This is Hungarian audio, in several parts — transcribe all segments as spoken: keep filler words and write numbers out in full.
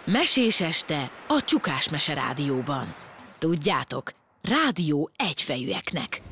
Mesés este a Csukás Mese Rádióban. Tudjátok, rádió egyfejűeknek.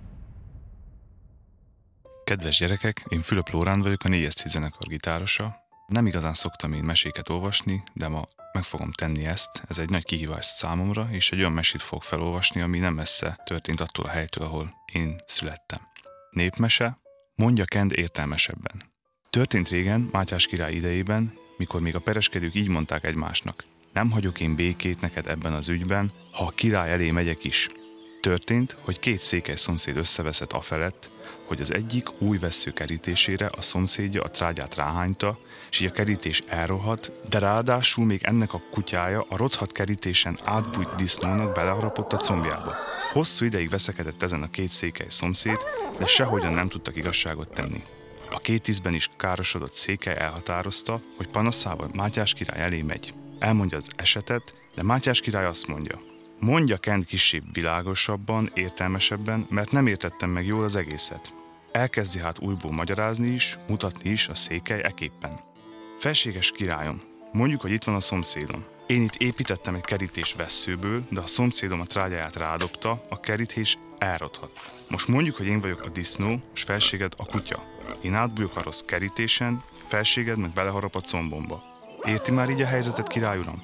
Kedves gyerekek, én Fülöp Lóránd vagyok, a négyes cé zenekar gitárosa. Nem igazán szoktam én meséket olvasni, de ma meg fogom tenni ezt. Ez egy nagy kihívás számomra, és egy olyan mesét fog felolvasni, ami nem messze történt attól a helytől, ahol én születtem. Népmese, Mondja Kend értelmesebben. Történt régen, Mátyás király idejében, mikor még a pereskedők így mondták egymásnak: nem hagyok én békét neked ebben az ügyben, ha a király elé megyek is. Történt, hogy két székely szomszéd összeveszett afelett, hogy az egyik új vessző kerítésére a szomszédja a trágyát ráhányta, és így a kerítés elrohadt, de ráadásul még ennek a kutyája a rothadt kerítésen átbújt disznónak beleharapott a combjába. Hosszú ideig veszekedett ezen a két székely szomszéd, de sehogyan nem tudtak igazságot tenni. A két ízben is károsodott székely elhatározta, hogy panaszával Mátyás király elé megy. Elmondja az esetet, de Mátyás király azt mondja: mondja Kend kisebb világosabban, értelmesebben, mert nem értettem meg jól az egészet. Elkezdi hát újból magyarázni is, mutatni is a székely eképpen. Felséges királyom, mondjuk, hogy itt van a szomszédom. Én itt építettem egy kerítés vesszőből, de a szomszédom a trágyáját rádobta, a kerítés elrothadt. Most mondjuk, hogy én vagyok a disznó, és felséged a kutya. Én átbújok a rossz kerítésen, felséged meg beleharap a combomba. Érti már így a helyzetet, király uram?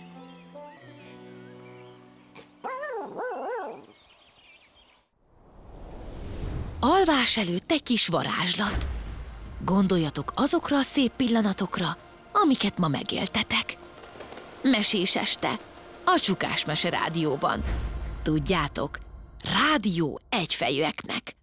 Alvás előtt egy kis varázslat. Gondoljatok azokra a szép pillanatokra, amiket ma megéltetek. Mesés este a Csukás Mese Rádióban. Tudjátok, rádió egyfejűeknek.